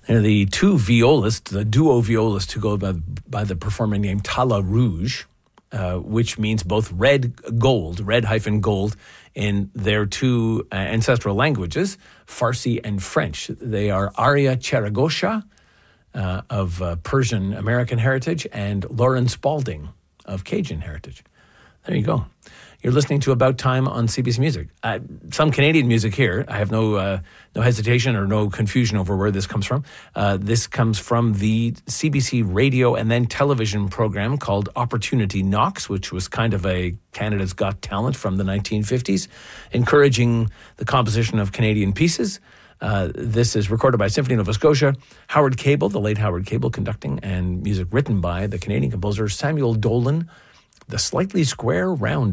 And the two violists, the duo violists who go by the performing name Tala Rouge, which means both red-gold in their two ancestral languages, Farsi and French. They are Arya Cheragosha of Persian American heritage and Lauren Spalding of Cajun heritage. There you go. You're listening to About Time on CBC Music. Some Canadian music here. I have no hesitation or no confusion over where this comes from. This comes from the CBC radio and then television program called Opportunity Knocks, which was kind of a Canada's Got Talent from the 1950s, encouraging the composition of Canadian pieces. This is recorded by Symphony Nova Scotia. Howard Cable, the late Howard Cable, conducting, and music written by the Canadian composer Samuel Dolan. The Slightly Square Round